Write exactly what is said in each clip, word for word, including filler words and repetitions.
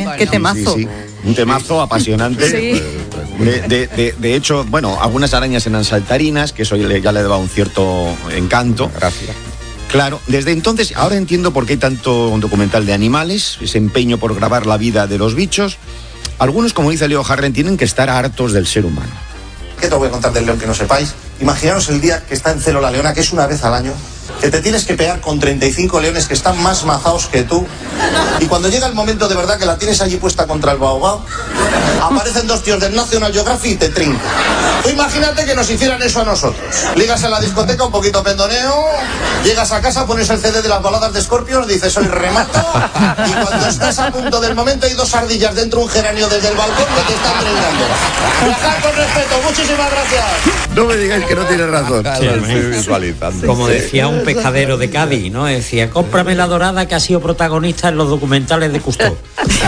bueno, qué temazo. Sí, sí, sí. Un temazo apasionante. Sí. De, de, de, de hecho, bueno, algunas arañas eran saltarinas, que eso ya le daba un cierto encanto. Gracias. Claro, desde entonces, ahora entiendo por qué hay tanto un documental de animales, ese empeño por grabar la vida de los bichos. Algunos, como dice Leo Harren, tienen que estar hartos del ser humano. ¿Qué te voy a contar del león que no sepáis? Imaginaros el día que está en celo la leona, que es una vez al año, que te tienes que pegar con treinta y cinco leones que están más mazados que tú, y cuando llega el momento de verdad que la tienes allí puesta contra el baobab, aparecen dos tíos del National Geographic y te trincan. Tú imagínate que nos hicieran eso a nosotros. Llegas a la discoteca, un poquito pendoneo, llegas a casa, pones el C D de las baladas de Scorpions, dices soy remato, y cuando estás a punto del momento hay dos ardillas dentro de un geranio desde el balcón que te están trincando. Viajad con respeto, muchísimas gracias. No me digáis que no tiene razón. Sí, lo estoy visualizando. Como decía un pescadero de Cádiz, ¿no? Decía, cómprame la dorada que ha sido protagonista en los documentales de Cousteau.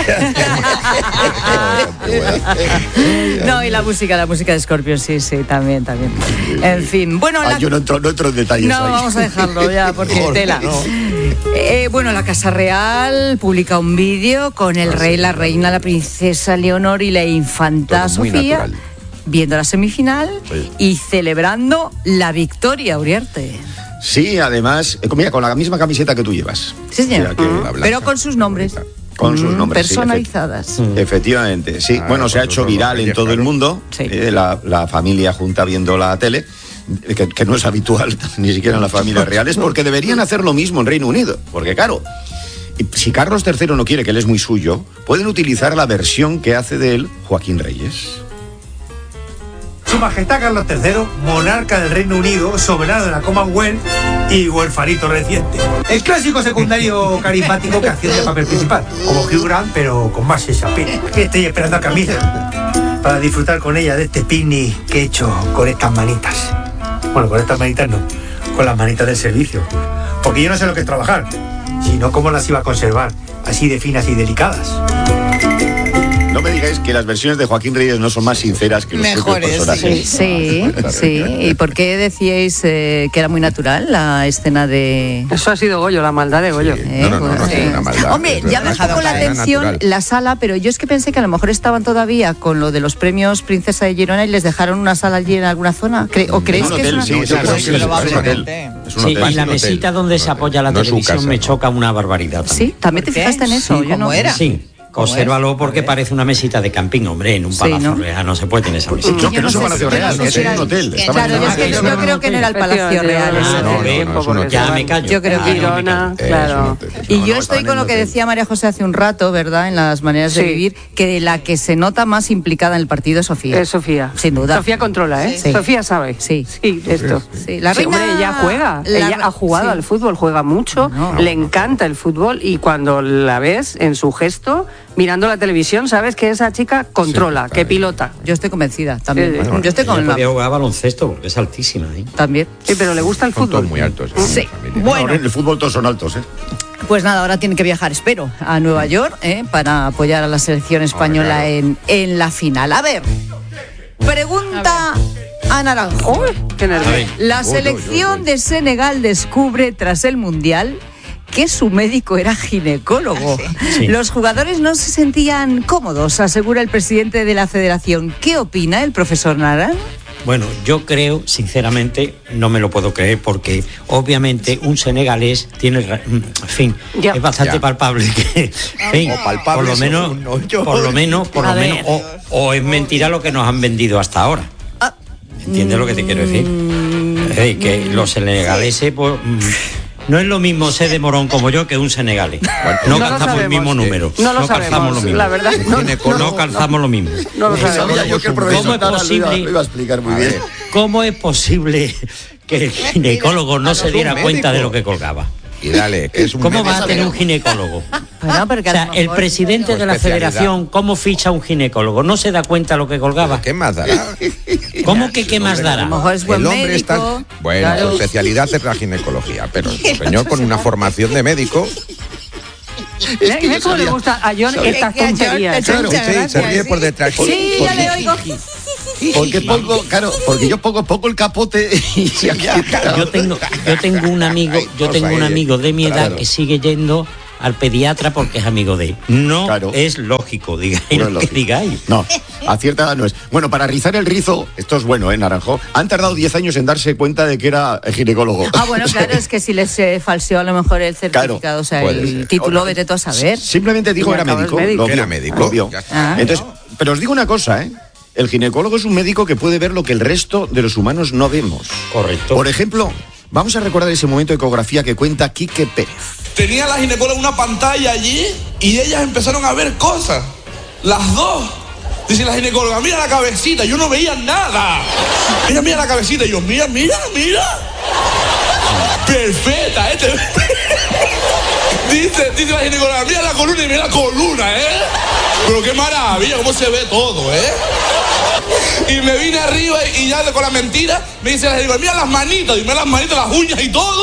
No, y la música, la música de Scorpions, sí, sí, también, también. En fin, bueno... Ah, la... Yo no entro, no entro en detalles No, ahí. vamos a dejarlo ya, porque Por tela. no. Eh, bueno, la Casa Real publica un vídeo con el rey, la reina, la princesa Leonor y la infanta Todo muy Sofía natural. viendo la semifinal Sí. y celebrando la victoria, Uriarte. Sí, además, eh, mira, con la misma camiseta que tú llevas. Sí, señor. Mira, que Mm. la blanca. Pero con sus nombres. Con sus Mm, nombres, sí, personalizadas. efect- efectivamente, sí. Ah, bueno, pues se ha eso hecho son los viral en reyes, todo el claro. mundo, Sí. eh, la, la familia junta viendo la tele, eh, que, que no es habitual ni siquiera en las familias reales, porque deberían hacer lo mismo en Reino Unido. Porque claro, y si Carlos tercero no quiere, que él es muy suyo, pueden utilizar la versión que hace de él Joaquín Reyes. Su Majestad Carlos tercero, monarca del Reino Unido, soberano de la Commonwealth y huerfanito reciente. El clásico secundario carismático que hacía de papel principal, como Hugh Grant, pero con más appeal. Aquí estoy esperando a Camila para disfrutar con ella de este picnic que he hecho con estas manitas. Bueno, con estas manitas no, con las manitas del servicio. Porque yo no sé lo que es trabajar, sino cómo las iba a conservar, así de finas y delicadas. No me digáis que las versiones de Joaquín Reyes no son más sinceras que los propios Mejores, personajes. Sí, sí. ¿Y por qué decíais eh, que era muy natural la escena de...? Eso ha sido Goyo, la maldad de Goyo. Sí. Eh, No, no, no, no sí. tiene una maldad. Hombre, Es llama un verdad. poco la Era atención natural. la sala, pero yo es que pensé que a lo mejor estaban todavía con lo de los premios Princesa de Girona y les dejaron una sala allí en alguna zona. Cre- ¿O creéis Es un que es hotel, una...? sí, yo Claro, creo que sí, es- es un hotel. probablemente. Es un Sí, hotel. y la un hotel, mesita donde un se hotel. apoya la No es su televisión casa, me ¿no? choca una barbaridad. Sí, también te ¿Por qué? fijaste en eso. Sí, yo no. ¿cómo era? Sí, consérvalo porque parece una mesita de camping, hombre, en un Sí, palacio ¿no? real no se puede tener esa mesita. Yo que Yo no no es un sé palacio si- real, yo no no es sé un si hotel. era- Estaba Claro, en yo, una es que casa. yo creo que no era el Palacio Real. Ah, ese. no, no, tiempo, no, es un porque hotel. Ya se me van- callo. Yo creo que- Ah, no me Girona, callo. claro. Es un hotel. Y No, yo no, estoy estaban con lo en que hotel. decía María José hace un rato, ¿verdad? En las maneras de Sí. vivir, que la que se nota más implicada en el partido es Sofía. Es Sofía. Sin duda. Sofía controla, ¿eh? Sí. Sofía sabe. Sí. Sí, de esto. Sí, la Sí, reina- hombre, ella juega. la- ella ha jugado sí. al fútbol, juega mucho, No. le encanta el fútbol y cuando la ves en su gesto, mirando la televisión, sabes que esa chica controla, Sí, que está pilota. Yo estoy convencida también. Sí, sí. Yo estoy con Ella la... podía jugar a baloncesto porque es altísima, ¿eh? También. Sí, pero le gusta el Son todos fútbol. muy altos. Sí. familia. Bueno. Ahora en el fútbol todos son altos, ¿eh? Pues nada, ahora tienen que viajar, espero, a Nueva York ¿eh? para apoyar a la selección española claro. en, en la final. A ver, pregunta a Naranjo. Uy, qué nervio. La Uy, uy, selección uy. de Senegal descubre tras el Mundial que su médico era ginecólogo. Sí. Los jugadores no se sentían cómodos, asegura el presidente de la federación. ¿Qué opina el profesor Naran? Bueno, yo creo, sinceramente, no me lo puedo creer porque obviamente un senegalés tiene, ra- en fin, Ya. es bastante Ya. palpable que, en fin, O palpable por lo menos, según, ¿no? Yo- por lo menos, por A lo menos, ver. o, o es mentira lo que nos han vendido hasta ahora. Ah. ¿Entiendes lo que te quiero decir? Es decir, que los senegaleses, pues, mm, no es lo mismo ser de Morón como yo que un senegalés. No, No lo calzamos el sabemos. mismo número. No lo calzamos sabemos, lo mismo. la verdad. Un ginecólogo. No calzamos lo mismo. No lo Eh, sabemos. Sabía yo que el profesor ¿Cómo es Naran lo iba- posible? lo iba a explicar muy A bien. ver. ¿Cómo es posible que el ginecólogo no Ah, se no es diera un cuenta de médico. lo que colgaba? Y dale, que es un ¿Cómo va médico. a tener un ginecólogo? Bueno, porque O a sea, lo el mejor- presidente Su de la especialidad. federación, ¿cómo ficha un ginecólogo? ¿No se da cuenta lo que colgaba? ¿Qué más dará? ¿Cómo que qué más A dará? lo mejor es buen El hombre médico. está. Bueno, claro. su especialidad es la ginecología, pero el señor con una formación de médico. Mira, que mira yo cómo le sabía- gusta a John sabía- estas que a John tonterías. le Claro, Muchas sí, se gracias, ríe sí. por detrás. Sí, ya le oigo. Porque pongo, claro, porque yo pongo poco el capote y aquí está. Yo tengo, yo tengo un amigo, Ay, yo vamos tengo ahí, un amigo de mi edad claro. que sigue yendo al pediatra porque es amigo de él. No Claro. es lógico, digáis No es lo que lógico. digáis. No, a cierta edad no es. Bueno, para rizar el rizo, esto es bueno, ¿eh, Naranjo? Han tardado diez años en darse cuenta de que era ginecólogo. Ah, bueno, claro, es que si les eh, falseó a lo mejor el certificado, Claro, o sea, puede el ser. título, vete tú a saber. Simplemente dijo Y era acabas médico. médico. lo vio, Era médico, lo vio. ya está. Ah. Entonces, pero os digo una cosa, ¿eh? El ginecólogo es un médico que puede ver lo que el resto de los humanos no vemos. Correcto. Por ejemplo, vamos a recordar ese momento de ecografía que cuenta Quique Pérez. Tenía la ginecóloga una pantalla allí y ellas empezaron a ver cosas. Las dos. Dice la ginecóloga, mira la cabecita. Yo no veía nada. Mira, mira la cabecita. Y yo, mira, mira, mira. Perfecta, ¿eh? Dice, dice la ginecóloga, mira la columna y mira la columna, ¿eh? Pero qué maravilla, cómo se ve todo, ¿eh? Y me vine arriba y ya con la mentira me dice la ginecóloga, mira las manitas, y mira las manitas, las uñas y todo.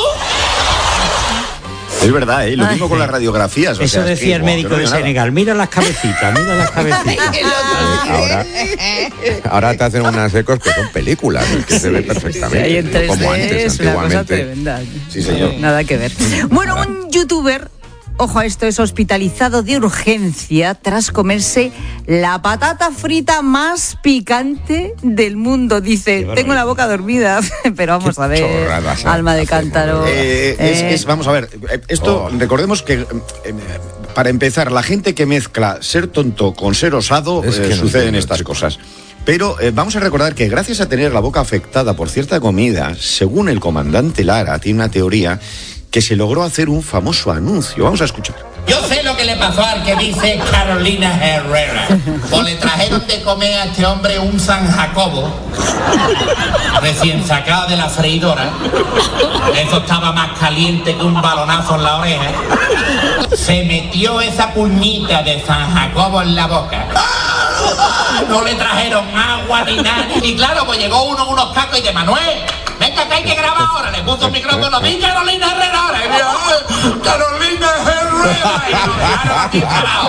Es verdad, ¿eh? Lo mismo Ay. con las radiografías. o Eso sea, es decía que, el guau, médico yo no de veo nada. Senegal. Mira las cabecitas, mira las cabecitas. Ahora, ahora te hacen unas ecos que son películas, que se ve perfectamente. Ahí en tres D como antes, es una cosa antiguamente. tremenda. Sí, señor. Nada que ver. Bueno, un youtuber, ojo a esto, es hospitalizado de urgencia tras comerse la patata frita más picante del mundo. Dice, barbaridad. tengo la boca dormida, pero vamos Qué a ver, chorradas alma de hace, cántaro. Eh, es- Eh, es- vamos a ver, eh, esto, Oh. recordemos que, eh, eh, para empezar, la gente que mezcla ser tonto con ser osado, Es eh, que no suceden entiendo, estas chicos. cosas. Pero eh, vamos a recordar que gracias a tener la boca afectada por cierta comida, según el comandante Lara, tiene una teoría que se logró hacer un famoso anuncio. Vamos a escuchar. Yo sé lo que le pasó al que dice Carolina Herrera. O le trajeron de comer a este hombre un San Jacobo, recién sacado de la freidora. Eso estaba más caliente que un balonazo en la oreja. Se metió esa puñita de San Jacobo en la boca. No le trajeron agua ni nada. Y claro, pues llegó uno con unos cacos y de Manuel, venga que hay que grabar ahora. Le puso un micrófono, di Carolina Herrera ahora. Y yo, "Ay, Carolina Herrera". Y yo, "Claro, aquí, carajo".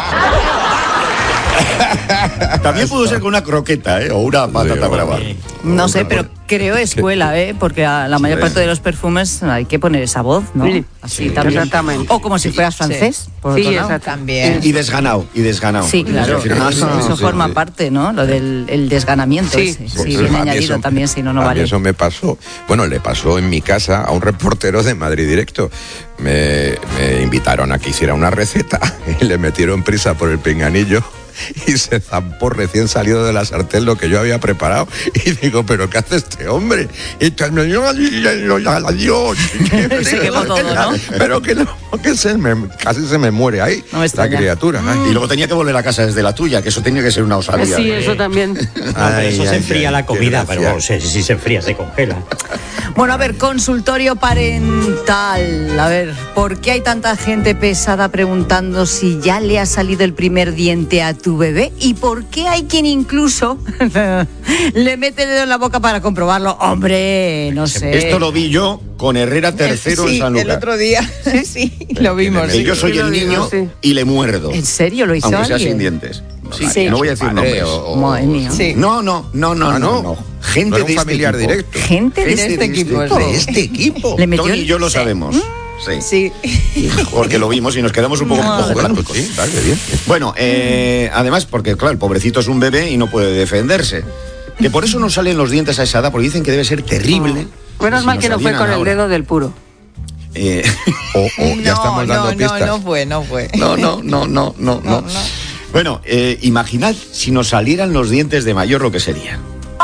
También pudo ser con una croqueta, ¿eh? O una patata brava. no sé, pero creo escuela, ¿eh? Porque a la mayor Sí. parte de los perfumes hay que poner esa voz, ¿no? Sí. Así Sí, también. exactamente. O como si fueras francés, por Sí, otro lado. exacto. También. Y desganado, y desganado. Sí, Porque claro, al final- eso, Ah, eso sí, forma sí. parte, ¿no? Lo del el desganamiento Sí. ese. Sí, Pues, bien a mí añadido eso- también, si no, no a mí vale. eso me pasó. Bueno, le pasó en mi casa a un reportero de Madrid Directo. Me, me invitaron a que hiciera una receta y le metieron prisa por el pinganillo y se zampó recién salido de la sartén lo que yo había preparado. Y digo, ¿pero qué hace este hombre? Y tal, me dio adiós. Se quemó todo, ¿no? Pero que no, que se me, casi se me muere ahí No me la extraña. criatura. Ay. Y luego tenía que volver a casa desde la tuya, que eso tenía que ser una osadía. Sí, ¿no? eso también. No, pero Ay, eso se ay, enfría ay, la qué comida, gracia. pero si, si se enfría, se congela. Bueno, a ver, consultorio parental. A ver, ¿por qué hay tanta gente pesada preguntando si ya le ha salido el primer diente a tu bebé? ¿Y por qué hay quien incluso le mete el dedo en la boca para comprobarlo? Hombre, no sé. Esto lo vi yo con Herrera tercero sí, en San Lucas. el otro día. Sí, lo vimos. Que sí. yo soy Sí, el lo digo, niño sí. y le muerdo. ¿En serio lo hizo Aunque sea alguien? sin dientes. Sí, Sí. no voy a decir Padre, nombres. o- o- Madre mía. Sí. No, no, no, no, Ah, no, ¿no? no. Gente No era un de este familiar equipo. directo. Gente de En este equipo, sí. De este equipo. Le metió Tony y el- yo lo sabemos. Sí. Sí. Porque lo vimos y nos quedamos un poco Madre. ojo, Bueno, claro. pues sí, vale, bien. Bueno, eh, además, porque claro, el pobrecito es un bebé y no puede defenderse. Que por eso no salen los dientes a esa edad, porque dicen que debe ser terrible. Menos Si mal nos que no fue salieran con el ahora. dedo del puro. Eh, O, o ya estamos dando no, pistas. no, no fue, no fue. no, no, no, no, no, no. No, no. Bueno, eh, imaginad si nos salieran los dientes de mayor lo que sería.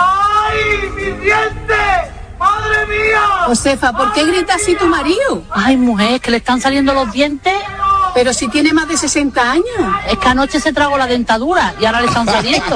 Josefa, ¿por qué grita así tu marido? Ay, mujer, que le están saliendo los dientes. Pero si tiene más de sesenta años. Es que anoche se tragó la dentadura y ahora le están saliendo.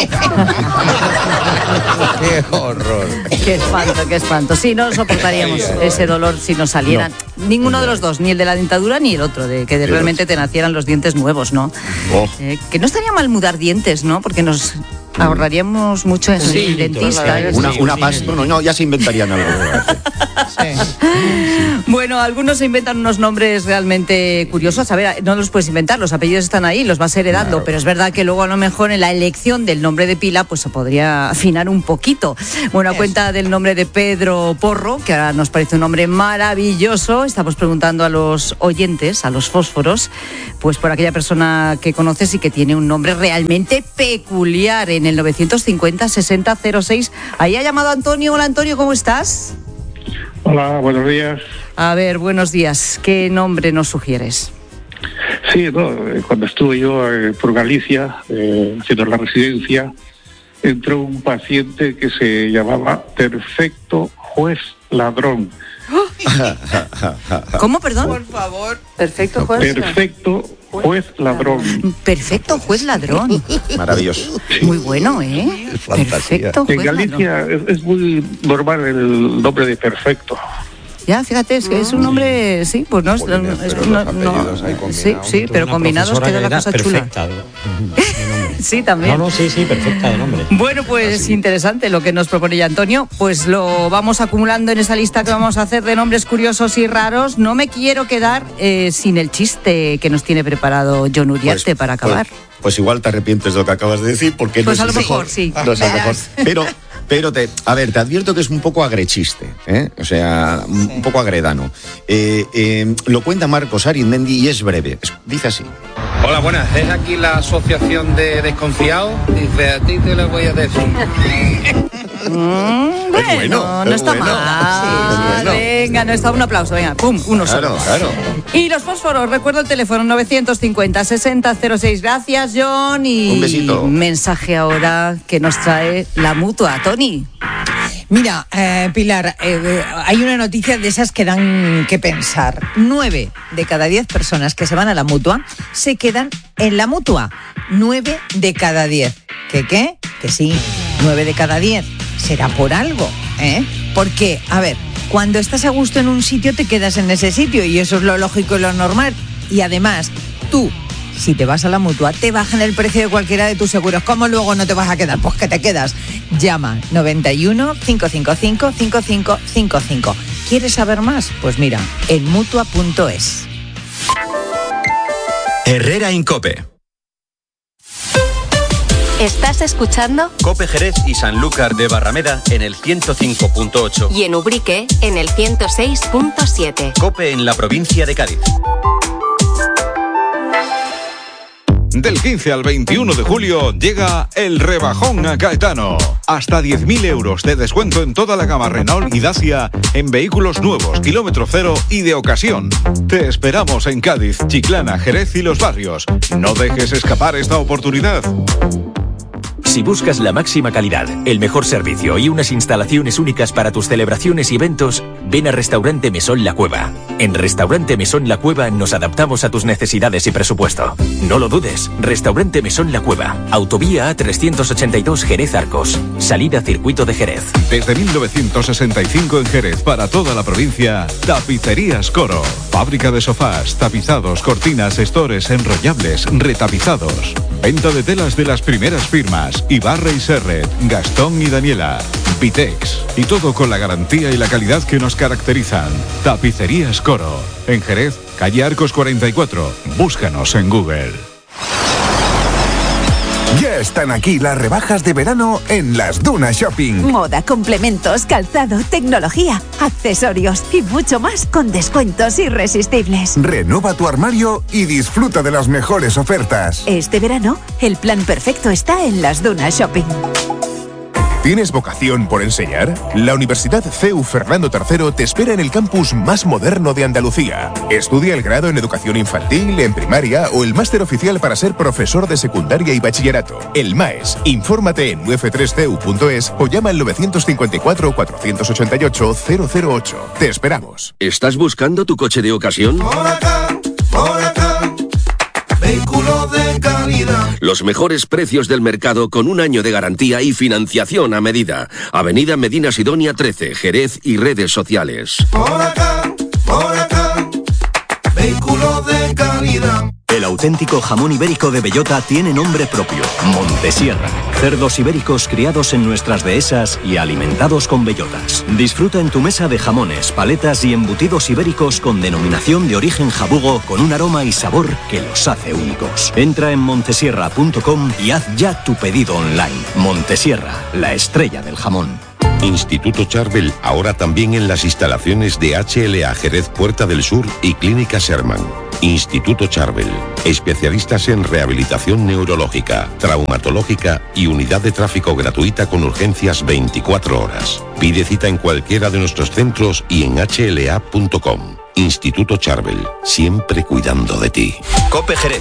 Qué horror. Qué espanto, qué espanto. Sí, no soportaríamos ese dolor si nos salieran. Ninguno de los dos, ni el de la dentadura ni el otro, de que de realmente te nacieran los dientes nuevos, ¿no? Oh. Eh, que no estaría mal mudar dientes, ¿no? Porque nos ahorraríamos mucho en Sí, el dentista. la verdad y que Una, eso. una pasta. No, no, ya se inventarían algo. Bueno, algunos se inventan unos nombres realmente curiosos. A ver, no los puedes inventar, los apellidos están ahí, los vas heredando, claro. Pero es verdad que luego a lo mejor en la elección del nombre de pila pues se podría afinar un poquito. Bueno, a cuenta del nombre de Pedro Porro, que ahora nos parece un nombre maravilloso, estamos preguntando a los oyentes, a los fósforos, pues por aquella persona que conoces y que tiene un nombre realmente peculiar. En el novecientos cincuenta sesenta cero seis, ahí ha llamado Antonio. Hola Antonio, ¿cómo estás? Hola, buenos días. A ver, buenos días. ¿Qué nombre nos sugieres? Sí, no, cuando estuve yo eh, por Galicia, eh, haciendo la residencia, entró un paciente que se llamaba Perfecto Juez Ladrón. ¿Cómo, perdón? Por favor. Perfecto juez. Perfecto Juez Ladrón. Perfecto Juez Ladrón. Maravilloso. Muy bueno, ¿eh? Perfecto Juez En Galicia Ladrón. es, es muy normal el nombre de Perfecto. Ya, fíjate, es que es un nombre, sí, pues no, es, Jolines, es- pero no, los no- apellidos ahí sí, combinados. sí, pero Una combinados profesora queda que la era cosa chula. perfecta de- de nombre. Sí, también. No, no, sí, sí, perfecta de nombre. Bueno, pues interesante lo que nos propone ya Antonio. Pues lo vamos acumulando en esa lista que vamos a hacer de nombres curiosos y raros. No me quiero quedar eh, sin el chiste que nos tiene preparado Jon Uriarte Pues- para acabar. Pues, pues igual te arrepientes de lo que acabas de decir, porque Pues no a es lo el mejor, sí. No es el mejor. Verás. Pero, pero te, a ver, te advierto que es un poco agrechiste, ¿eh? O sea, un, un poco agredano. Eh, eh, lo cuenta Marcos Arizmendi y es breve. Es- dice así. Hola, buenas. ¿Es aquí la asociación de desconfiados? Dice, a ti te lo voy a decir. Mm, bueno, bueno, no es está bueno. mal. Sí, es bueno. Venga, no está un aplauso. Venga, pum, uno Claro, solo. claro. Y los fósforos, recuerdo el teléfono novecientos cincuenta sesenta cero seis. Gracias, John. Y Un besito. mensaje ahora que nos trae la Mutua. Tony. Mira, eh, Pilar, eh, hay una noticia de esas que dan que pensar. Nueve de cada diez personas que se van a la Mutua se quedan en la Mutua. Nueve de cada diez. ¿Qué qué? Que sí, nueve de cada diez. Será por algo, ¿eh? Porque, a ver, cuando estás a gusto en un sitio te quedas en ese sitio y eso es lo lógico y lo normal. Y además, tú, si te vas a la Mutua, te bajan el precio de cualquiera de tus seguros. ¿Cómo luego no te vas a quedar? Pues que te quedas. Llama noventa y uno, cinco cinco cinco, cinco cinco cinco cinco. ¿Quieres saber más? Pues mira, en mutua punto es. Herrera Incope. Estás escuchando Cope Jerez y Sanlúcar de Barrameda en el ciento cinco punto ocho. y en Ubrique en el ciento seis punto siete. Cope en la provincia de Cádiz. Del quince al veintiuno de julio llega el rebajón a Caetano. Hasta diez mil euros de descuento en toda la gama Renault y Dacia en vehículos nuevos, kilómetro cero y de ocasión. Te esperamos en Cádiz, Chiclana, Jerez y Los Barrios. No dejes escapar esta oportunidad. Si buscas la máxima calidad, el mejor servicio y unas instalaciones únicas para tus celebraciones y eventos, ven a Restaurante Mesón La Cueva. En Restaurante Mesón La Cueva nos adaptamos a tus necesidades y presupuesto. No lo dudes, Restaurante Mesón La Cueva, Autovía A trescientos ochenta y dos Jerez Arcos, salida Circuito de Jerez. Desde mil novecientos sesenta y cinco en Jerez para toda la provincia, Tapicerías Coro. Fábrica de sofás, tapizados, cortinas, estores, enrollables, retapizados. Venta de telas de las primeras firmas, Ibarra y Serret, Gastón y Daniela, Vitex. Y todo con la garantía y la calidad que nos caracterizan. Tapicerías Coro. En Jerez, calle Arcos cuarenta y cuatro. Búscanos en Google. Ya están aquí las rebajas de verano en Las Dunas Shopping. Moda, complementos, calzado, tecnología, accesorios y mucho más con descuentos irresistibles. Renueva tu armario y disfruta de las mejores ofertas. Este verano, el plan perfecto está en Las Dunas Shopping. ¿Tienes vocación por enseñar? La Universidad C E U Fernando tercero te espera en el campus más moderno de Andalucía. Estudia el grado en educación infantil, en primaria o el máster oficial para ser profesor de secundaria y bachillerato. El MAES. Infórmate en u f tres c u punto es o llama al nueve cinco cuatro, cuatro ocho ocho, cero cero ocho. Te esperamos. ¿Estás buscando tu coche de ocasión? Vehículo de calidad. Los mejores precios del mercado con un año de garantía y financiación a medida. Avenida Medina Sidonia trece, Jerez y redes sociales. Por acá, por acá. Vehículo de calidad. El auténtico jamón ibérico de bellota tiene nombre propio, Montesierra. Cerdos ibéricos criados en nuestras dehesas y alimentados con bellotas. Disfruta en tu mesa de jamones, paletas y embutidos ibéricos con denominación de origen jabugo con un aroma y sabor que los hace únicos. Entra en montesierra punto com y haz ya tu pedido online. Montesierra, la estrella del jamón. Instituto Charbel, ahora también en las instalaciones de H L A Jerez Puerta del Sur y Clínica Sherman. Instituto Charbel, especialistas en rehabilitación neurológica, traumatológica y unidad de tráfico gratuita con urgencias veinticuatro horas. Pide cita en cualquiera de nuestros centros y en h l a punto com. Instituto Charbel, siempre cuidando de ti. Cope Jerez.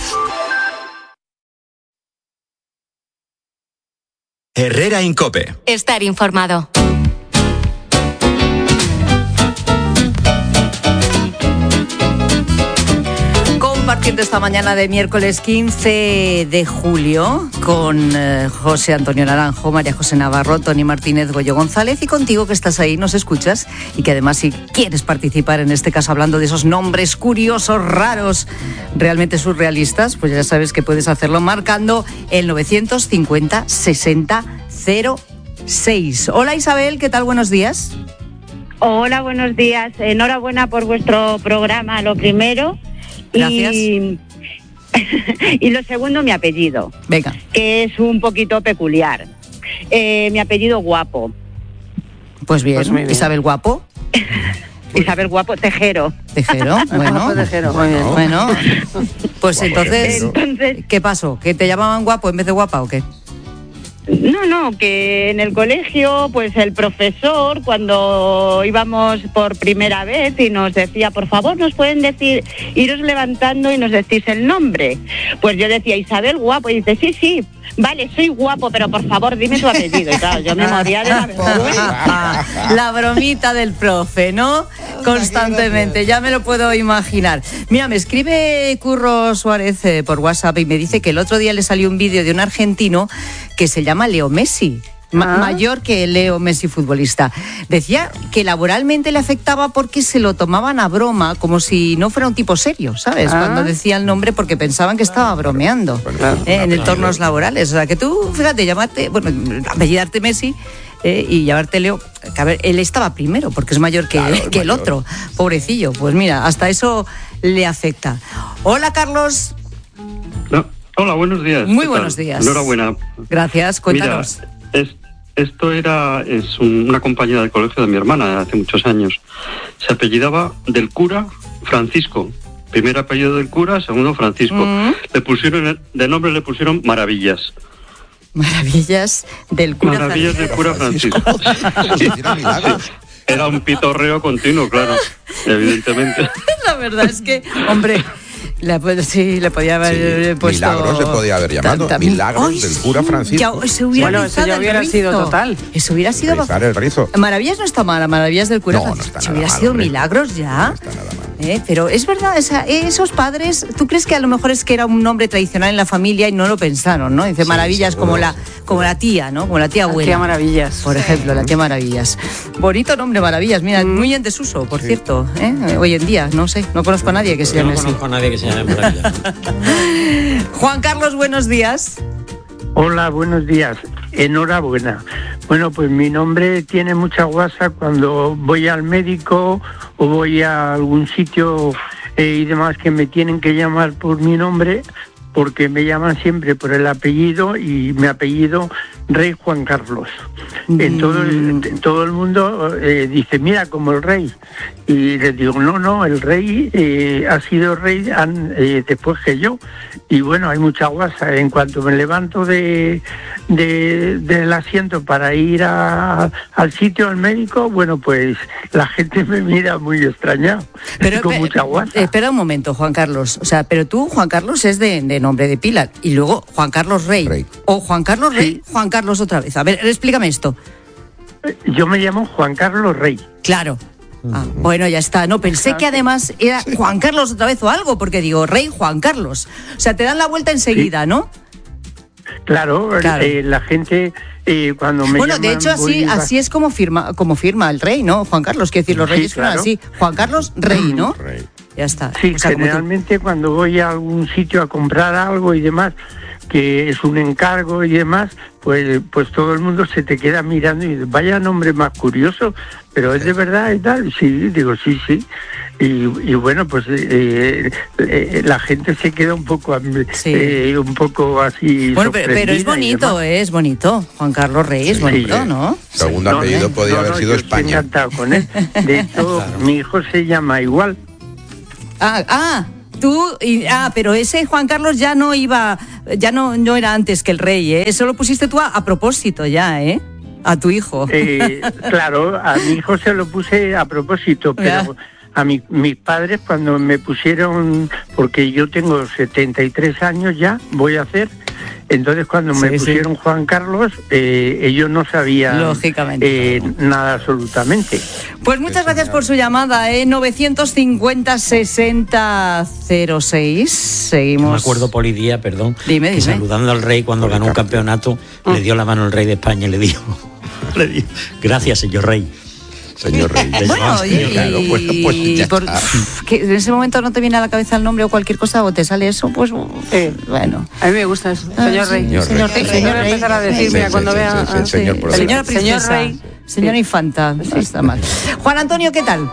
Herrera Incope. Estar informado. Compartiendo esta mañana de miércoles quince de julio con eh, José Antonio Naranjo, María José Navarro, Tony Martínez, Goyo González y contigo que estás ahí, nos escuchas y que además si quieres participar en este caso hablando de esos nombres curiosos, raros, realmente surrealistas, pues ya sabes que puedes hacerlo marcando el novecientos cincuenta sesenta cero seis. Hola Isabel, ¿qué tal? Buenos días. Hola, buenos días. Enhorabuena por vuestro programa, lo primero. Gracias. Y, y lo segundo, mi apellido. Venga. Que es un poquito peculiar. Eh, mi apellido Guapo. Pues bien, Pues muy bien. Isabel Guapo. Isabel Guapo Tejero. Tejero, bueno. Guapo Tejero, muy bien. Bueno, pues Guapo entonces, Entonces- ¿qué pasó? ¿Que te llamaban guapo en vez de guapa o qué? No, no, que en el colegio, pues el profesor, cuando íbamos por primera vez y nos decía, por favor, nos pueden decir, iros levantando y nos decís el nombre. Pues yo decía, Isabel Guapo, y dice, sí, sí, vale, soy guapo, pero por favor, dime tu apellido. Y claro, yo me moría de la vergüenza. La bromita del profe, ¿no? Constantemente, ya me lo puedo imaginar. Mira, me escribe Curro Suárez eh, por WhatsApp y me dice que el otro día le salió un vídeo de un argentino que se llama Leo Messi. Ma- Ah. mayor que Leo Messi futbolista. Decía que laboralmente le afectaba porque se lo tomaban a broma, como si no fuera un tipo serio, ¿sabes? Ah. Cuando decía el nombre porque pensaban que estaba bromeando eh, en entornos laborales. O sea, que tú, fíjate, llamarte, bueno, apellidarte Messi eh, y llamarte Leo, que a ver, él estaba primero porque es mayor que, Claro, es que el mayor. otro. Pobrecillo, pues mira, hasta eso le afecta. Hola, Carlos. No. Hola, buenos días. Muy ¿Qué buenos tal? días. Enhorabuena. Gracias, cuéntanos. Mira, es, esto era es un- una compañera del colegio de mi hermana de hace muchos años. Se apellidaba del cura Francisco. Primer apellido del cura, segundo Francisco. Mm. Le pusieron de nombre le pusieron Maravillas. Maravillas del cura Maravillas del cura Francisco. Sí, sí. Era un pitorreo continuo, claro, evidentemente. La verdad es que, hombre, le, pu- sí, le podía haber puesto... Milagros se podía haber llamado. Ta- ta- Milagros Ay, del cura sí, Francisco. ya, se hubiera Bueno, eso rizado ya el hubiera rizo. sido total. Eso hubiera sido... Rizar el rizo. Maravillas no está mala, Maravillas del cura No, no Francisco. está Si nada hubiera mal, sido hombre. Milagros ya. Eh, pero es verdad, esa- esos padres, ¿tú crees que a lo mejor es que era un nombre tradicional en la familia y no lo pensaron, ¿no? Dice Maravillas seguro. como la como la tía, ¿no? Como la tía La abuela. tía Maravillas. Por ejemplo, la tía Maravillas. Bonito nombre, Maravillas. Mira, muy en desuso, por cierto. ¿eh? Hoy en día, no sé, no conozco a nadie que se Yo no llame así. conozco a nadie que se llame Maravilla. Juan Carlos, buenos días. Hola, buenos días. Enhorabuena. Bueno, pues mi nombre tiene mucha guasa cuando voy al médico o voy a algún sitio eh, y demás que me tienen que llamar por mi nombre, porque me llaman siempre por el apellido y mi apellido Rey Juan Carlos. En todo el, en todo el mundo eh, dice, mira, como el rey. Y les digo, no, no, el rey eh, ha sido rey an- eh, después que yo. Y bueno, hay mucha guasa. En cuanto me levanto de, de- del asiento para ir a- al sitio, al médico, bueno, pues la gente me mira muy extrañado. Pero, con pe- mucha guasa. Espera un momento, Juan Carlos. O sea, pero tú, Juan Carlos, es de, de nombre de pila. Y luego Juan Carlos Rey. O Juan Carlos Rey, Juan Carlos otra vez. A ver, explícame esto. Yo me llamo Juan Carlos Rey. Claro. Ah, bueno, ya está. No, pensé que además era Juan Carlos otra vez o algo, porque digo, Rey Juan Carlos. O sea, te dan la vuelta enseguida, ¿no? Claro, Claro. eh, la gente eh, cuando me Bueno, llaman de hecho, así, Bolívar- así es como firma, como firma el rey, ¿no? Juan Carlos, quiero decir, los Sí, reyes firman claro. así. Juan Carlos Rey, ¿no? Ya está. Sí, O sea, como tú. generalmente cuando voy a algún sitio a comprar algo y demás, que es un encargo y demás, pues pues todo el mundo se te queda mirando y dice, vaya nombre más curioso, pero es de verdad y tal. Sí, digo, sí, sí. Y, y bueno, pues eh, eh, la gente se queda un poco Sí. eh, un poco así. Bueno, pero, pero es sorprendida y bonito, demás. eh, es bonito. Juan Carlos Rey es Sí, bonito, sí. ¿no? Segundo No, apellido no, podía no, haber no, sido yo estoy España. encantado con él. De hecho, mi hijo se llama igual. Ah, ah, tú, y, ah, pero ese Juan Carlos ya no iba, ya no, no era antes que el rey, ¿eh? Eso lo pusiste tú a, a propósito ya, ¿eh? A tu hijo. Eh, claro, a mi hijo se lo puse a propósito, pero a mi, mis padres cuando me pusieron, porque yo tengo setenta y tres años ya, voy a hacer, entonces cuando me Sí, sí. pusieron Juan Carlos, eh, ellos no sabían Lógicamente. eh, nada absolutamente. Pues muchas gracias por su llamada, ¿eh? novecientos cincuenta sesenta cero seis. Seguimos. Me acuerdo Polidía, perdón, Dime, que dime. saludando al rey cuando ganó un campeonato, le dio la mano al rey de España y le dijo, le dijo gracias, señor rey. Señor rey. Le Bueno, llamaba y, señor, claro, bueno, pues y ya por- está. que en ese momento no te viene a la cabeza el nombre o cualquier cosa o te sale eso, pues bueno. A mí me gusta eso. Ah, Señor sí, Rey. señor Señor Rey. Rey. Señor Rey. empezar a decir, Sí, mira, sí, cuando sí, vea... sí, sí, ah, señor sí. por Señora princesa. Señor Rey. Señora Infanta, no está mal. Juan Antonio, ¿qué tal?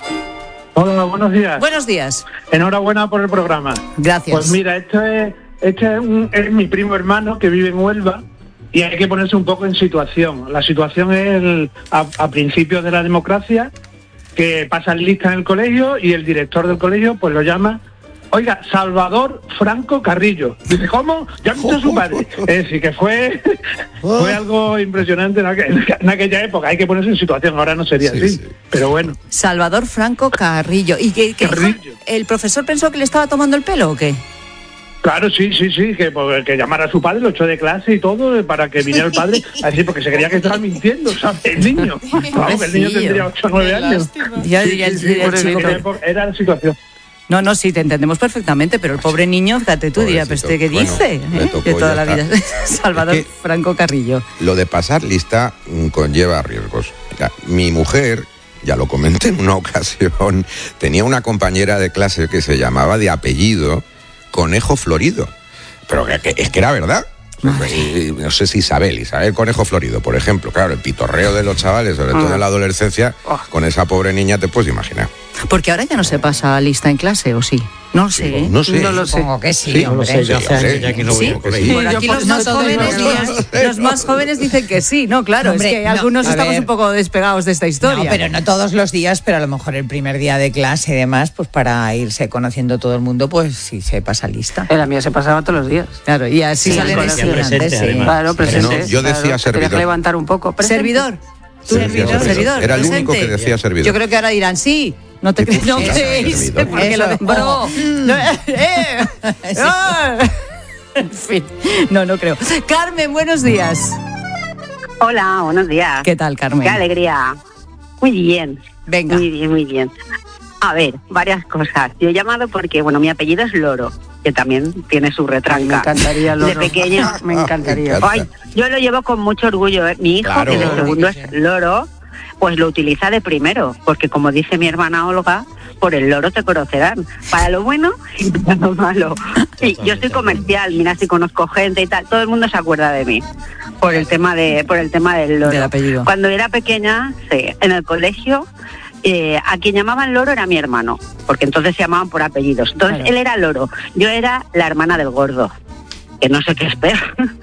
Hola, buenos días. Buenos días. Enhorabuena por el programa. Gracias. Pues mira, esto es, este es, un- es mi primo hermano que vive en Huelva y hay que ponerse un poco en situación. La situación es el- a, a principios de la democracia, que pasan lista en el colegio y el director del colegio pues lo llama, oiga, Salvador Franco Carrillo. Dice, ¿cómo? Ya no está su padre. Es decir, que fue, fue algo impresionante en, aqu- en aquella época. Hay que ponerse en situación, ahora no sería así. Pero bueno. Salvador Franco Carrillo. ¿Y qué, qué dijo? ¿El profesor pensó que le estaba tomando el pelo o qué? Claro, sí, sí, sí, que, pues, que llamara a su padre, lo echó de clase y todo, eh, para que viniera el padre, así porque se creía que estaba mintiendo, ¿sabes? El niño. Vamos, que el niño tendría ocho o nueve años. Ya Sí, diría el- sí, sí, diría el por chico, era- pero- Era la situación. No, no, sí, te entendemos perfectamente, pero el pobre niño, fíjate tú, diría, pues, ¿qué Bueno, dice? le ¿Eh? tocó, Que toda ya la vida. está. Salvador Es que- Franco Carrillo. Lo de pasar lista mm, conlleva riesgos. Mira, mi mujer, ya lo comenté en una ocasión, tenía una compañera de clase que se llamaba de apellido Conejo Florido. Pero que, que- es que era verdad. Y- y no sé si Isabel, Isabel Conejo Florido, por ejemplo. Claro, el pitorreo de los chavales, sobre todo en la adolescencia, con esa pobre niña te puedes imaginar. Porque ahora ya no se pasa lista en clase, ¿o sí? No lo sé. ¿eh? No sé. No lo sé. Supongo que sí, Sí, hombre. no lo sé, yo hace años ya que no ¿Sí? voy a colegio. Sí, por aquí yo los por más, no jóvenes, todos los dicen- los más jóvenes dicen que sí, no, claro, Hombre, es que no, algunos a estamos ver. un poco despegados de esta historia. No, pero no todos los días, pero a lo mejor el primer día de clase y demás, pues para irse conociendo todo el mundo, pues sí se pasa lista. En la mía se pasaba todos los días. Claro, y así Sí, salen al colegio. estudiantes, sí. Claro, presente. No, yo decía claro, te tenías servidor. que levantar un poco. Presente. Servidor. Yo decía Servidor, servidor, Era el presente. único que decía servidor. Yo creo que ahora dirán sí. No te crees, no sí, creéis, servidor. porque lo de Eso. bro. No, eh, ah. En fin, no, no creo. Carmen, buenos días. Hola, buenos días. ¿Qué tal, Carmen? Qué alegría. Muy bien. Venga. Muy bien, muy bien. A ver, varias cosas. Yo he llamado porque, bueno, mi apellido es Loro, que también tiene su retranca. Me encantaría, Loro. De pequeño. Me encantaría. Ay, yo lo llevo con mucho orgullo. ¿eh? Mi hijo, Claro. que de segundo es Loro, pues lo utiliza de primero, porque como dice mi hermana Olga, por el loro te conocerán, para lo bueno y para lo malo. Sí, yo soy comercial, mira, si conozco gente y tal, todo el mundo se acuerda de mí por el tema de por el tema del loro. Del apellido. Cuando era pequeña, sí, en el colegio, eh, a quien llamaban Loro era mi hermano, porque entonces se llamaban por apellidos. Entonces Claro. él era Loro, yo era la hermana del gordo, que no sé qué es peor.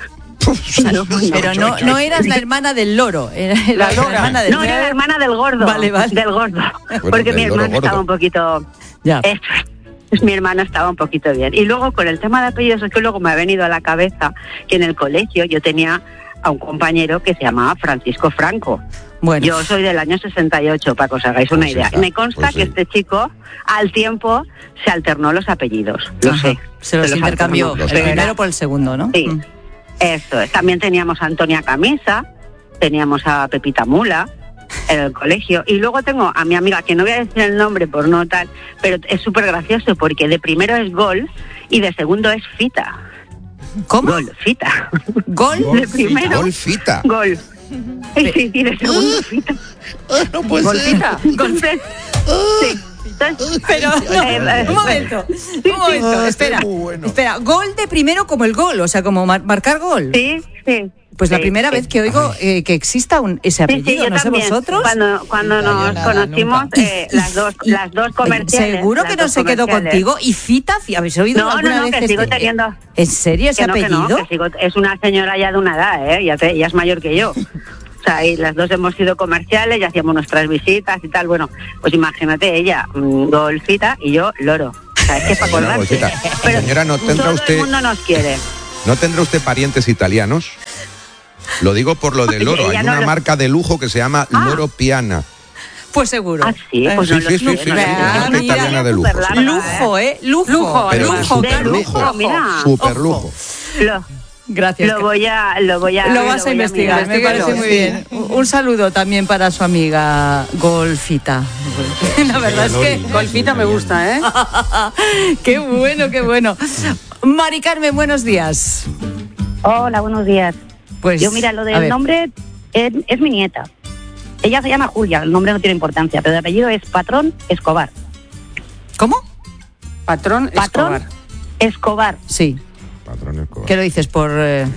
Pero no, no eras la hermana del loro, era la, La lora. hermana del No, era la hermana del gordo. Vale, vale. Del gordo. Porque del mi loro hermano gordo. estaba un poquito... Ya. Eso es. Mi hermano estaba un poquito bien. Y luego con el tema de apellidos es que luego me ha venido a la cabeza que en el colegio yo tenía a un compañero que se llamaba Francisco Franco. Bueno. Yo soy del año sesenta y ocho, para que os hagáis una Pues idea. está, Y me consta pues que sí. este chico al tiempo se alternó los apellidos. Lo Ajá. sé. Se los intercambió, alternó. el Pero era- primero por el segundo, ¿no? Sí, Mm. eso es. También teníamos a Antonia Camisa, teníamos a Pepita Mula en el colegio. Y luego tengo a mi amiga, que no voy a decir el nombre por no tal, pero es súper gracioso porque de primero es Gol y de segundo es Fita. ¿Cómo? Gol, Fita. ¿Gol? De primero, Golfita. Gol. Y, sí, y de segundo Fita. No puede Golfita. Golfita. Sí. Entonces, Pero, no, eh, un momento, un momento, espera, espera, gol de primero como el gol, o sea, como mar- marcar gol. Sí, sí. Pues la Sí, primera sí. vez que oigo eh, que exista un, ese Sí, apellido, sí, yo no sé también. vosotros. Cuando, cuando nos nada, conocimos, eh, las dos, las dos comerciales. Seguro que las no dos se quedó comerciales. contigo. ¿Y Fita? ¿Habéis oído No, alguna no, no, vez que este- sigo teniendo. ¿En serio ese Que no, que apellido? no, que sigo- es una señora ya de una edad, ¿eh? Ya, te- ya es mayor que yo. O sea, y las dos hemos sido comerciales, ya hacíamos nuestras visitas y tal. Bueno, pues imagínate, ella, mm, Golfita, y yo, Loro. O sea, es que es para Señora acordarse. Golfita, Pero señora, ¿no tendrá todo usted- el mundo nos quiere. ¿No tendrá usted parientes italianos? Lo digo por lo del loro. Ella Hay no una lo- marca de lujo que se llama Loro Piana. Pues seguro. Ah, sí, pues Sí, no sí, lo sí, sé, sí, no sí, lo sé. sí, Ah, es una mira. italiana de lujo. Súper larga, Lujo, ¿eh? Lujo. Lujo, Pero lujo, súper claro. lujo. mira. Súper lujo. Lo, Gracias. lo voy a, lo voy a. Lo vas a voy investigar, me mirar. parece muy bien. Un saludo también para su amiga Golfita. La verdad es que Golfita me gusta, ¿eh? qué bueno, qué bueno. Mari Carmen, buenos días. Hola, buenos días. Pues, Yo, mira, lo a del ver. nombre es, es mi nieta. Ella se llama Julia, el nombre no tiene importancia, pero el apellido es Patrón Escobar. ¿Cómo? Patrón, Patrón Escobar. Escobar. Sí. Patrón Escobar. ¿Qué lo dices? Por. eh,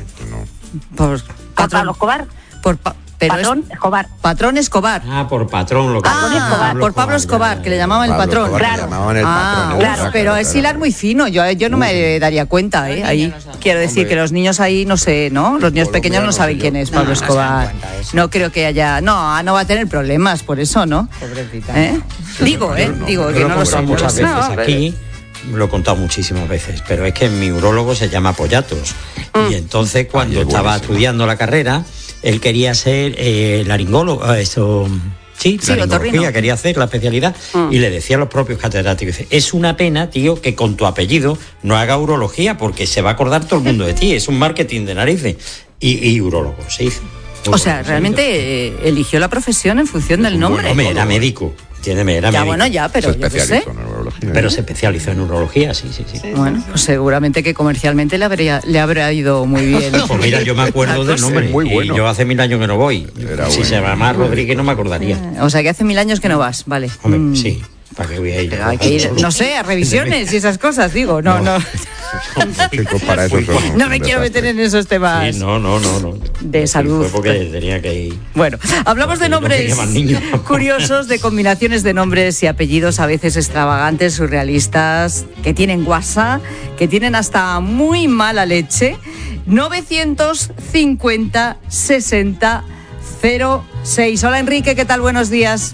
por Por Pablo Escobar. Por pa- pero es- Patrón Escobar. Patrón Escobar. Ah, por patrón lo que Ah, por Pablo Escobar, que le llamaban el Pablo patrón. Escobar, que le llamaban el Ah, patrón, claro, claro, pero claro, es claro. hilar muy fino. Yo, yo no me daría cuenta, ¿eh? Ahí quiero decir Hombre. que los niños ahí no sé, ¿no? Los niños pequeños no Colombiano, saben sí, quién yo. es Pablo No, no se dan Escobar. cuenta de eso. No creo que haya, no, no va a tener problemas por eso, ¿no? Pobrecita. ¿Eh? Digo, ¿eh? Digo Yo que lo no he lo contado sé. muchas No, veces pero- aquí, lo he contado muchísimas veces, pero es que mi urólogo se llama Pollatos. Y entonces cuando Ay, es estaba buenísimo. estudiando la carrera, él quería ser eh, laringólogo, eh, eso, sí, Sí, laringología, otorrino. quería hacer la especialidad, y le decía a los propios catedráticos, dice, es una pena, tío, que con tu apellido no haga urología, porque se va a acordar todo el mundo de ti, es un marketing de narices. Y, y urólogo, se hizo. O sea, realmente eh, eligió la profesión en función del nombre. Hombre, era médico, entiéndeme, era Ya, médico. bueno, ya, pero yo qué sé. especializó en neurología. Pero se especializó en urología, sí, sí, sí. Bueno, pues seguramente que comercialmente le habría, le habrá ido muy bien. Pues mira, yo me acuerdo del nombre. Es muy bueno. Y yo hace mil años que no voy. Era si bueno. se llama Rodríguez no me acordaría. O sea, que hace mil años que no vas, vale. Hombre, Mm. sí. ¿Para qué voy a ir? Pero hay que ir, no sé, a revisiones y esas cosas, digo. No, no, Chicos, para eso son no me un quiero meter desastre. en esos temas Sí, no, no, no, no. de salud. Fue porque tenía que ir. Bueno, hablamos de No nombres quería más niños. curiosos, de combinaciones de nombres y apellidos a veces extravagantes, surrealistas, que tienen guasa, que tienen hasta muy mala leche. novecientos cincuenta sesenta cero seis. Hola Enrique, ¿qué tal? Buenos días.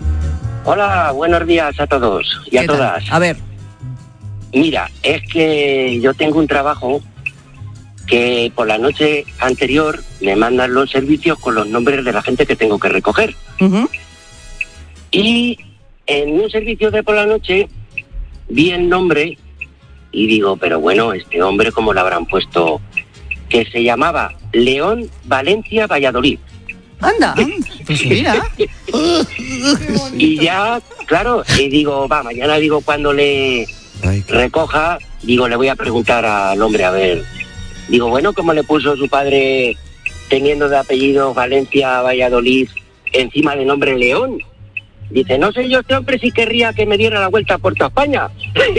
Hola, buenos días a todos y a ¿Qué tal? todas. A ver, Mira, es que yo tengo un trabajo que por la noche anterior me mandan los servicios con los nombres de la gente que tengo que recoger. ujú, Y en un servicio de por la noche vi el nombre y digo, pero bueno, este hombre, ¿cómo le habrán puesto? Que se llamaba León Valencia Valladolid. anda, pues mira. Y ya, claro, y digo, va, mañana digo cuando le recoja, digo, le voy a preguntar al hombre, a ver. Digo, bueno, ¿cómo le puso su padre teniendo de apellido Valencia Valladolid encima de nombre León? Dice, no sé yo, este hombre sí querría que me diera la vuelta por toda España.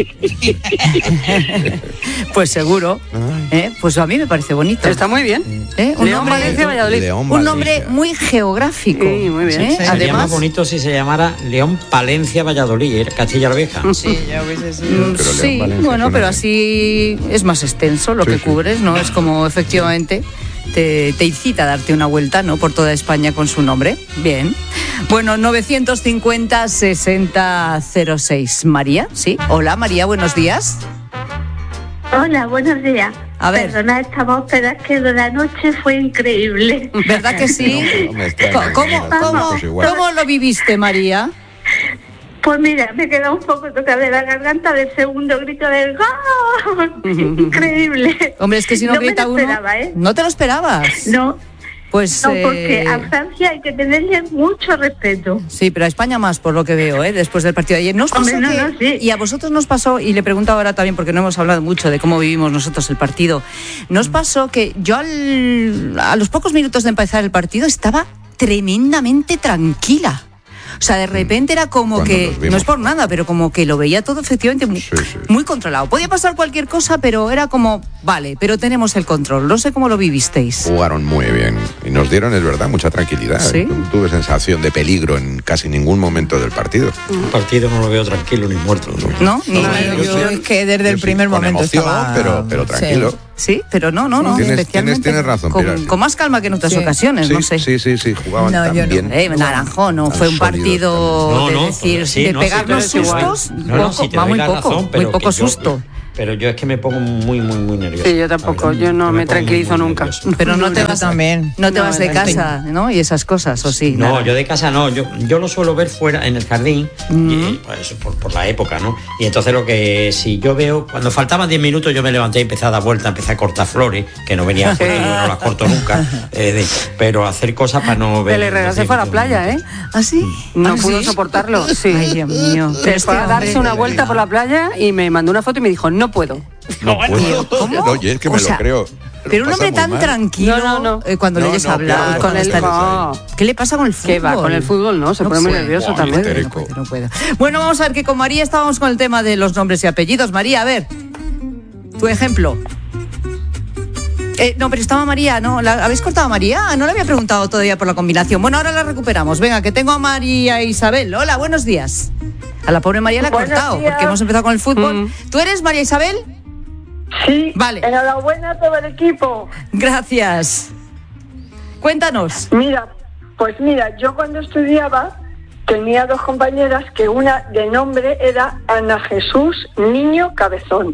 Pues seguro. ¿eh? Pues a mí me parece bonito. Está muy bien. ¿Eh? Un León, nombre, Valencia, Valladolid. León, un nombre Valencia. muy geográfico. Sí, muy bien. ¿eh? Sería más Además, bonito si se llamara León Palencia Valladolid, era Castilla la Vieja. Sí, ya hubiese sido. mm, Pero León, sí, Valencia, bueno, suena pero bien. así es más extenso lo Sí, que sí. cubres, ¿no? Es como efectivamente te, te incita a darte una vuelta, ¿no? Por toda España con su nombre. Bien. Bueno, novecientos cincuenta sesenta cero seis. María, ¿sí? Hola, María, buenos días. Hola, buenos días. A ver. Perdona esta voz, pero es que de la noche fue increíble. ¿Verdad que sí? No me extraña, ¿Cómo, cómo, todos cómo- igual. cómo lo viviste, María? Pues mira, me quedó un poco tocada de la garganta del segundo grito del ¡gol! Increíble. Hombre, es que si no, No me grita lo uno... esperaba, ¿eh? ¿No te lo esperabas? No, Pues... no, porque eh, a Francia hay que tenerle mucho respeto. Sí, pero a España más, por lo que veo, ¿eh? Después del partido de ayer. ¿Nos pasó Hombre, no, que- no, sí. Y a vosotros nos pasó, y le pregunto ahora también, porque no hemos hablado mucho de cómo vivimos nosotros el partido, nos pasó que yo al- a los pocos minutos de empezar el partido estaba tremendamente tranquila. O sea, de repente era como Cuando que, nos vimos. no es por nada, pero como que lo veía todo efectivamente muy, Sí, sí. muy controlado. Podía pasar cualquier cosa, pero era como, vale, pero tenemos el control. No sé cómo lo vivisteis. Jugaron muy bien y nos dieron, es verdad, mucha tranquilidad. Sí. No tuve sensación de peligro en casi ningún momento del partido. Un partido no lo veo tranquilo ni muerto. ¿No? Ni- No, yo, yo es que desde el primer Con momento emoción, estaba... pero, pero tranquilo. Sí, pero no, no, no. Tienes- especialmente tienes- tienes razón, con, Pilar, sí. con más calma que en otras Sí. ocasiones, Sí, no sé. sí, sí, sí, jugaban No, tan yo no. bien. Eh, Naranjo, no Tan fue un sólidos, partido No, de no, decir, sí, de no, sí, pegarnos pero es igual. sustos, No, no, poco, sí te va doy muy la poco, razón, muy pero poco que yo- susto. Pero yo es que me pongo muy, muy, muy nervioso. Sí, yo tampoco, yo no me tranquilizo nunca. Pero no te Yo vas también. no te No, vas de estoy- casa, ¿no? Y esas cosas, ¿o sí? No, Nada. yo de casa no, yo, yo lo suelo ver fuera en el jardín, y, pues, por, por la época, ¿no? Y entonces lo que si yo veo, cuando faltaban diez minutos yo me levanté y empecé a dar vuelta, empecé a cortar flores, que no venía porque yo no las corto nunca, eh, de- pero hacer cosas para no ver. Que le regase fue a la playa, ¿eh? ¿Ah, sí? No ¿Ah, pudo sí? soportarlo, sí. Ay, Dios mío. Se Pero fue este a darse hombre- una vuelta por la playa y me mandó una foto y me dijo, no puedo. No puedo. ¿Cómo? Oye, es que me O sea, lo creo. Pero un Pasa hombre muy tan mal. tranquilo No, no, no. eh, cuando No, le oyes no, hablar. claro, con no, el, no. ¿Qué le pasa con el fútbol? Que va con el fútbol, ¿no? Se pone muy puede. nervioso Buah, también. histérico. No puedo. Bueno, vamos a ver que con María estábamos con el tema de los nombres y apellidos. María, a ver, tu ejemplo. Eh, no, pero estaba María, ¿no? ¿La, ¿Habéis cortado a María? No le había preguntado todavía por la combinación. Bueno, ahora la recuperamos. Venga, que tengo a María Isabel. Hola, buenos días. A la pobre María la ha Buenos cortado, días. porque hemos empezado con el fútbol. Mm. ¿Tú eres María Isabel? Sí, Vale. enhorabuena a todo el equipo. Gracias. Cuéntanos. Mira, pues mira, yo cuando estudiaba tenía dos compañeras que una de nombre era Ana Jesús Niño Cabezón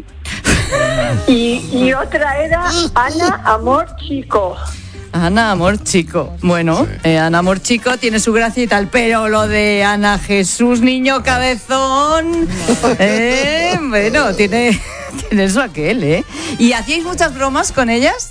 y, y otra era Ana Amor Chico. Ana Amor Chico. Bueno, eh, Ana Amor Chico tiene su gracia y tal, pero lo de Ana Jesús Niño Cabezón, eh, bueno, tiene, tiene eso aquel, ¿eh? ¿Y hacíais muchas bromas con ellas?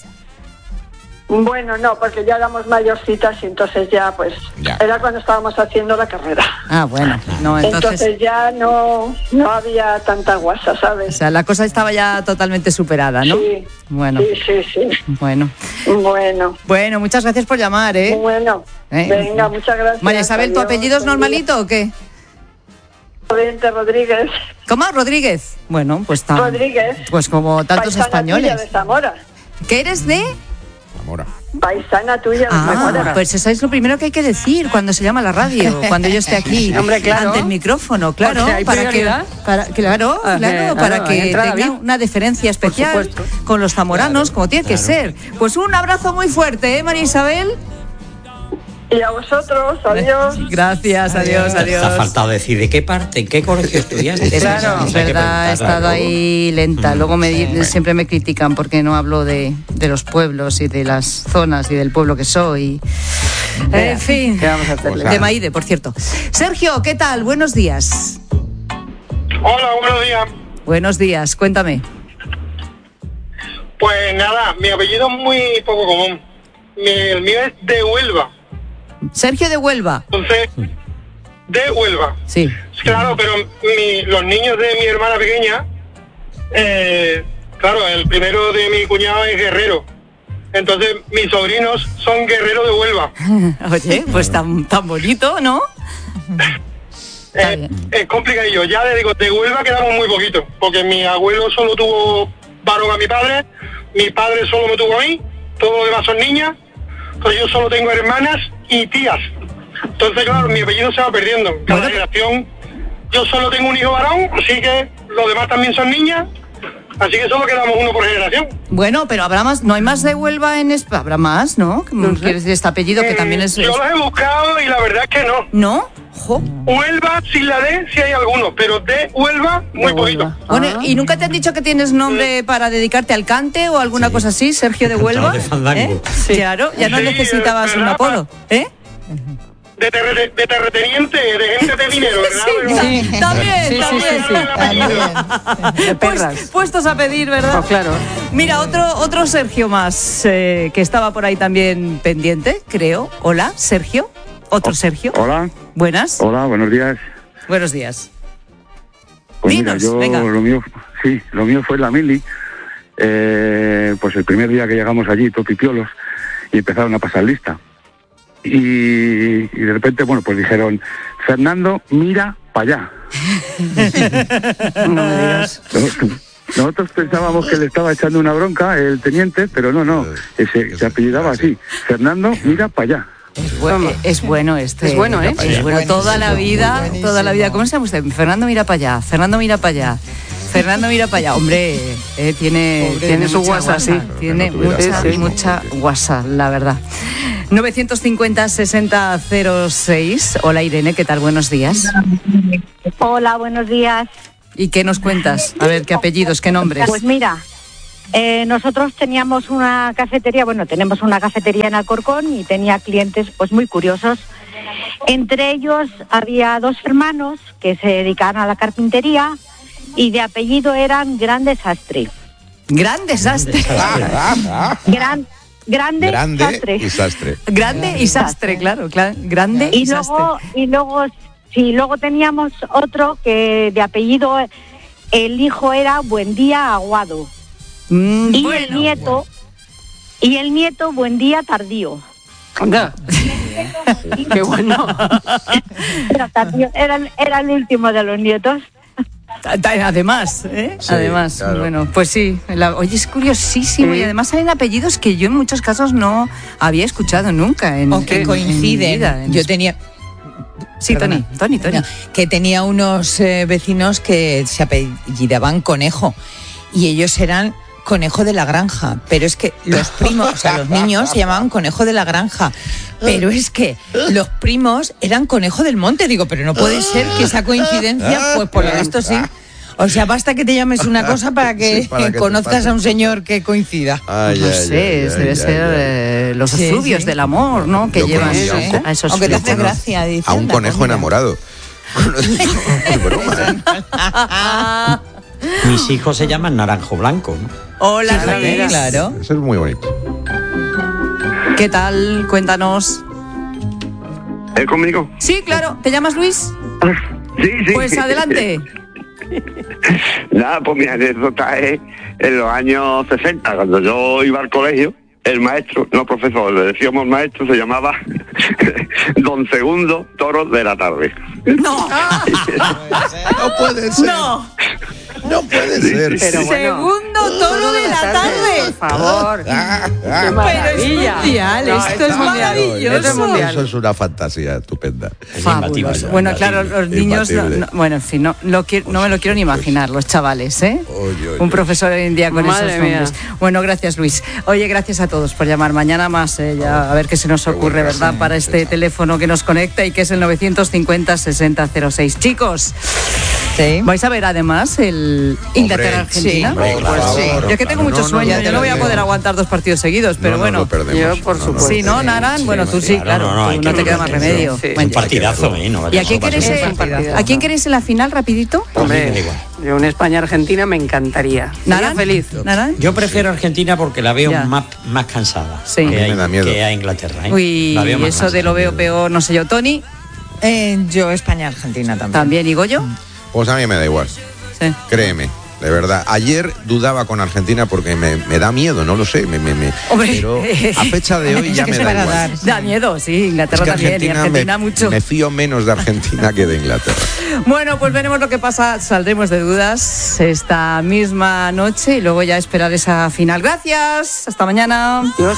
Bueno, no, porque ya éramos mayorcitas y entonces ya pues Ya. era cuando estábamos haciendo la carrera. Ah, bueno, no, Entonces, entonces... ya no, no había tanta guasa, O ¿sabes? sea, la cosa estaba ya totalmente superada, ¿no? Sí, Bueno, sí, sí, sí. bueno. Bueno, Bueno, muchas gracias por llamar, ¿eh? bueno. Eh. Venga, muchas gracias. María Isabel, ¿tu Adiós, apellido es buen día. normalito o qué? Rodríguez Rodríguez. ¿Cómo? ¿Rodríguez? Bueno, pues tan... Rodríguez. Pues como tantos Paisana españoles. tuya de Zamora. ¿Qué eres de...? Zamora. Paisana tuya de Ah, Zamora. pues eso es lo primero que hay que decir cuando se llama a la radio, cuando yo esté aquí Hombre, claro. ante el micrófono, claro, Porque hay para que, prioridad. para, claro, Ah, claro, claro, para hay que entrada tenga V I P. una deferencia especial supuesto. con los zamoranos, como tiene que ser. Pues un abrazo muy fuerte, ¿eh, María Isabel? Y a vosotros, adiós. Gracias, adiós, Te adiós. ha faltado decir de qué parte, en qué colegio estudiaste. Claro, es Hay que verdad, he preguntarla estado luego. ahí lenta. Luego me, di- siempre me critican porque no hablo de, de los pueblos y de las zonas y del pueblo que soy. En fin, ¿Qué vamos a hacerle? de Maide, por cierto. Sergio, ¿qué tal? Buenos días. Hola, buenos días. Buenos días, cuéntame. Pues nada, mi apellido es muy poco común. Mi- el mío es de Huelva. Sergio de Huelva. Entonces, de Huelva. Sí. Claro, pero mi- los niños de mi hermana pequeña, eh, claro, el primero de mi cuñado es guerrero. Entonces, mis sobrinos son guerreros de Huelva. Oye, pues tan, tan bonito, ¿no? Eh, es complicadillo. Ya le digo, de Huelva quedamos muy poquito, porque mi abuelo solo tuvo varón a mi padre, mi padre solo me tuvo a mí, todos los demás son niñas, entonces yo solo tengo hermanas y tías. Entonces, claro, mi apellido se va perdiendo. Cada generación, yo solo tengo un hijo varón, así que los demás también son niñas, así que solo quedamos uno por generación. Bueno, pero habrá más, no hay más de Huelva en España. Habrá más, ¿no? ¿Quieres decir este apellido que también es. Yo los he buscado y la verdad es que no. ¿No? Jo. Huelva, sin la D, sí hay algunos, pero de Huelva, muy poquito. Bueno, ¿y nunca te han dicho que tienes nombre para dedicarte al cante o alguna cosa así, Sergio de Huelva? de fandango. ¿Eh? Claro, ya no Sí, necesitabas es un verdad, apodo, ¿eh? De, terre- de terrateniente, de gente de dinero, ¿verdad? Sí, Pero- también, Sí, sí, también. sí, sí. De Pues- perras. puestos a pedir, ¿verdad? Pues claro. Mira, otro, otro Sergio más eh, que estaba por ahí también pendiente, creo. Hola, Sergio. Otro Sergio. Hola, Buenas. hola, buenos días. Buenos días. Pues Dinos, mira, yo venga. lo mío, sí, lo mío fue en la mili. Eh, pues el primer día que llegamos allí, topipiolos, y empezaron a pasar lista. y, y de repente, bueno, pues dijeron, Fernando, mira para allá. No me digas. Nosotros pensábamos que le estaba echando una bronca el teniente, pero no, no, ese, se apellidaba así. Fernando, mira para allá. Es bueno, es bueno este. Es bueno, ¿eh? Es bueno, toda la vida, toda la vida. ¿Cómo se llama usted? Fernando mira para allá, Fernando mira para allá. Fernando mira para allá. Hombre, eh, tiene, Pobre, tiene su mucha WhatsApp, sí. guasa. Tiene No tuviera mucha, ánimo. mucha WhatsApp, la verdad. novecientos cincuenta, sesenta, cero seis. Hola Irene, ¿qué tal? Buenos días. Hola, buenos días. ¿Y qué nos cuentas? A ver, ¿qué apellidos, qué nombres? Pues mira, eh, nosotros teníamos una cafetería, bueno, tenemos una cafetería en Alcorcón y tenía clientes pues muy curiosos. Entre ellos había dos hermanos que se dedicaban a la carpintería y de apellido eran Gran Desastre. Gran Desastre. Gran, grande, Grande Sastre. y sastre. Grande y sastre, claro, claro. Grande y, Y sastre. luego, y luego, sí, luego teníamos otro que de apellido, el hijo era Buendía Aguado. Mm, y bueno, el nieto, y el nieto Buendía Tardío. Anda. Qué bueno. Era, tardío, era, el- era el último de los nietos. Además, ¿eh? Sí, además, claro. bueno, pues sí. La- oye, es curiosísimo Sí. y además hay apellidos que yo en muchos casos no había escuchado nunca. En, O que en- en coinciden. mi vida, en Yo España. tenía... Sí, Tony, Perdona. Tony, Tony. No, que tenía unos eh, vecinos que se apellidaban Conejo y ellos eran Conejo de la Granja, pero es que los primos, o sea, los niños se llamaban Conejo de la Granja, pero es que los primos eran Conejo del Monte. Digo, pero no puede ser que esa coincidencia, pues por lo visto sí. O sea, basta que te llames una cosa para que, Sí, para que te conozcas pase. a un señor que coincida. Ay, no ay, sé, ay, ay, debe ay, ser ay. eh, los Sí, efluvios sí. del amor, ¿no? Que Yo llevan conocí a un co- a esos Aunque te Yo hace flujos. conocí gracia, dice. A un la conejo comida. enamorado. Es broma, ¿eh? Mis hijos se llaman Naranjo Blanco, ¿no? Hola, Claro, Luis. claro. Eso es muy bonito. ¿Qué tal? Cuéntanos. ¿Es conmigo? Sí, claro. ¿Te llamas Luis? Sí, sí. Pues adelante. Nada, pues mi anécdota es en los años sesenta, cuando yo iba al colegio, el maestro, no profesor, le decíamos maestro, se llamaba Don Segundo Toro de la Tarde. No. No puede ser. No. No puede ser. Pero bueno. Segundo toro de la tarde. Por favor. Ah, Qué ah. maravilla. mundial, No, esto es está mundial. maravilloso. Esto es mundial. Eso es una fantasía estupenda. Es Fabuloso. imbatible. Bueno, imbatible. claro, los niños, no- Imbatible. no- bueno, en fin, no, lo quiero- no me lo quiero ni imaginar, los chavales, ¿eh? Oye, oye. Un profesor hoy en día con Madre esos mía. nombres. Bueno, gracias Luis. Oye, gracias a todos por llamar. Mañana más, ¿eh? Ya, a ver qué se nos ocurre, bueno, ¿verdad? sí, Para este sí. teléfono que nos conecta y que es el novecientos cincuenta, sesenta, cero seis. Chicos, Sí. vais a ver además el Inglaterra-Argentina. Sí, hombre, claro, pues sí. claro, Yo es que tengo claro. mucho No, no, sueño, no, yo no voy a no, poder no. aguantar dos partidos seguidos, pero No, no, bueno. lo perdemos. Yo, por No, no, supuesto. Sí, ¿no, Naran? Bueno, tú sí, Claro, claro. no, no, hay tú que no te queda verlo, más sí. remedio. Sí. Bueno, Un partidazo, ¿eh? No ¿Y a vayamos quién, pasar queréis, por en- partidazo. ¿a quién queréis en la final, rapidito? A mí me da Hombre, igual. yo una España-Argentina me encantaría. Sería ¿Naran? feliz. ¿Naran? Yo prefiero Argentina porque la veo Ya. más, más cansada Sí. que, A mí me a, da miedo. que a Inglaterra. ¿eh? Uy, La veo más eso de lo veo peor, no sé yo. Tony, Eh, yo España-Argentina también. también. ¿Y Goyo? Pues a mí me da igual. Sí. Créeme, de verdad. Ayer dudaba con Argentina porque me, me da miedo, no lo sé. Me, me, me- Hombre. pero a fecha de hoy ya que me se da van a igual. dar. Da miedo, sí, Es Inglaterra que también. Y Argentina, Argentina me, mucho. me fío menos de Argentina que de Inglaterra. Bueno, pues veremos lo que pasa. Saldremos de dudas esta misma noche y luego ya esperar esa final. Gracias. Hasta mañana.